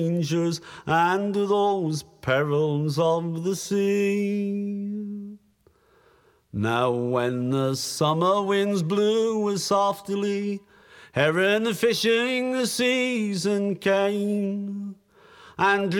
dangers and those perils of the sea. Now when the summer winds blew softly, ere the fishing season came, and